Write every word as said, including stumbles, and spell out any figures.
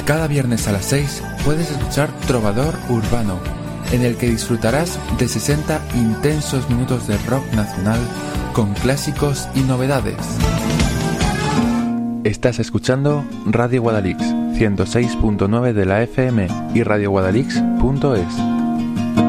Cada viernes a las seis puedes escuchar Trovador Urbano, en el que disfrutarás de sesenta intensos minutos de rock nacional con clásicos y novedades. Estás escuchando Radio Guadalix ciento seis punto nueve de la F M y radio guadalix punto es.